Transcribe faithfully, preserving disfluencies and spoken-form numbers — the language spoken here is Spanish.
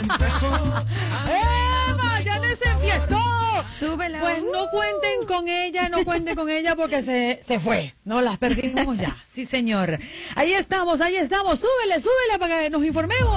¡Eva! ¡Ya se enfiestó! Súbela. Pues no cuenten con ella, no cuenten con ella porque se, se fue. No las perdimos ya. Sí, señor. Ahí estamos, ahí estamos. Súbele, súbele para que nos informemos.